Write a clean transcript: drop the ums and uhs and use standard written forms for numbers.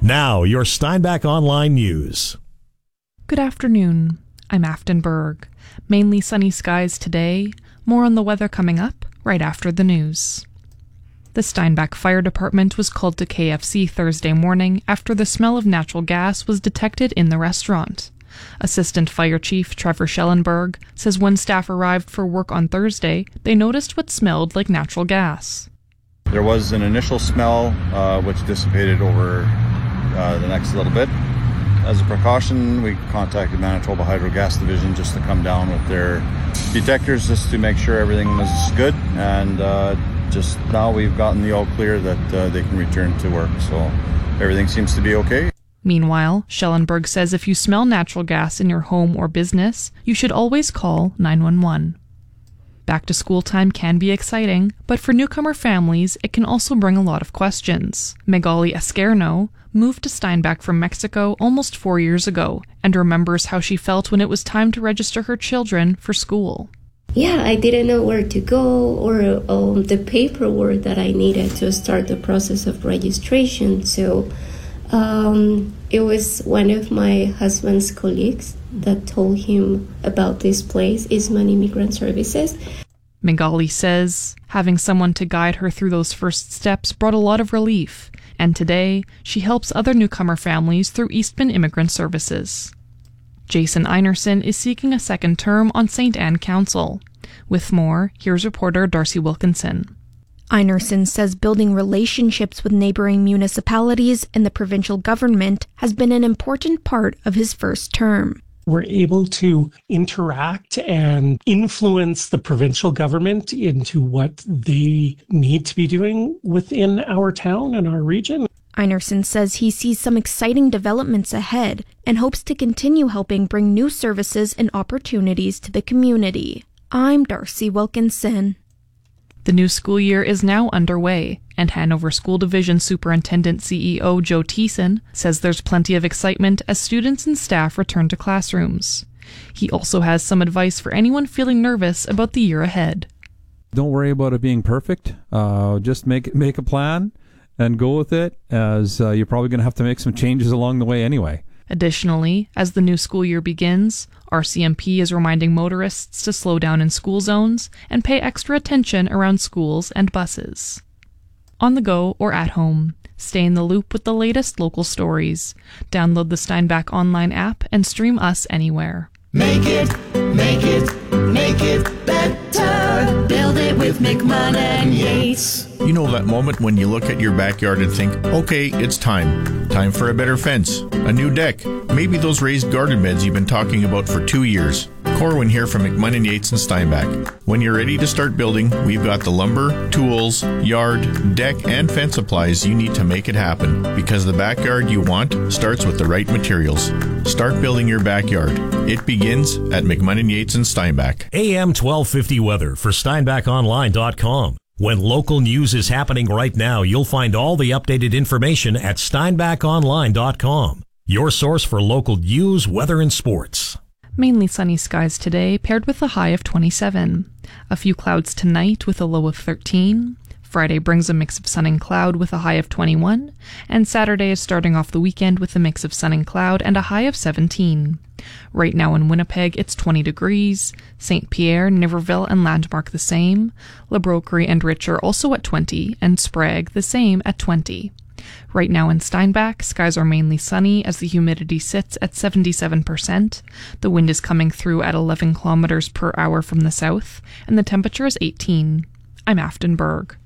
Now, your Steinbach Online News. Good afternoon. I'm Afton Berg. Mainly sunny skies today. More on the weather coming up right after the news. The Steinbach Fire Department was called to KFC Thursday morning after the smell of natural gas was detected in the restaurant. Assistant Fire Chief Trevor Schellenberg says when staff arrived for work on Thursday, they noticed what smelled like natural gas. There was an initial smell which dissipated over the next little bit. As a precaution, we contacted Manitoba Hydro Gas Division just to come down with their detectors just to make sure everything was good, and just now we've gotten the all clear that they can return to work, so everything seems to be okay. Meanwhile, Schellenberg says if you smell natural gas in your home or business, you should always call 911. Back to school time can be exciting, but for newcomer families, it can also bring a lot of questions. Megali Esquerno moved to Steinbach from Mexico almost 4 years ago and remembers how she felt when it was time to register her children for school. Yeah, I didn't know where to go or the paperwork that I needed to start the process of registration. So it was one of my husband's colleagues that told him about this place, Eastman Immigrant Services. Megali says having someone to guide her through those first steps brought a lot of relief, and today she helps other newcomer families through Eastman Immigrant Services. Jason Einerson is seeking a second term on St. Anne Council. With more, here's reporter Darcy Wilkinson. Einerson says building relationships with neighboring municipalities and the provincial government has been an important part of his first term. We're able to interact and influence the provincial government into what they need to be doing within our town and our region. Einerson says he sees some exciting developments ahead and hopes to continue helping bring new services and opportunities to the community. I'm Darcy Wilkinson. The new school year is now underway, and Hanover School Division Superintendent CEO Joe Thiessen says there's plenty of excitement as students and staff return to classrooms. He also has some advice for anyone feeling nervous about the year ahead. Don't worry about it being perfect. Just make a plan and go with it, as you're probably going to have to make some changes along the way anyway. Additionally, as the new school year begins, RCMP is reminding motorists to slow down in school zones and pay extra attention around schools and buses. On the go or at home, stay in the loop with the latest local stories. Download the Steinbach Online app and stream us anywhere. Make it better. Build it with McMahon and Yates. You know that moment when you look at your backyard and think, okay, it's time. Time for a better fence, a new deck, maybe those raised garden beds you've been talking about for 2 years. Corwin here from McMahon & Yates and Steinbach. When you're ready to start building, we've got the lumber, tools, yard, deck, and fence supplies you need to make it happen. Because the backyard you want starts with the right materials. Start building your backyard. It begins at McMahon & Yates and Steinbach. AM 1250 weather for SteinbachOnline.com. When local news is happening right now, you'll find all the updated information at SteinbachOnline.com. Your source for local news, weather, and sports. Mainly sunny skies today, paired with a high of 27. A few clouds tonight with a low of 13. Friday brings a mix of sun and cloud with a high of 21. And Saturday is starting off the weekend with a mix of sun and cloud and a high of 17. Right now in Winnipeg, it's 20 degrees. St. Pierre, Niverville, and Landmark the same. La Broquerie and Richer also at 20, and Sprague the same at 20. Right now in Steinbach, skies are mainly sunny as the humidity sits at 77%. The wind is coming through at 11 kilometers per hour from the south, and the temperature is 18. I'm Afton Berg.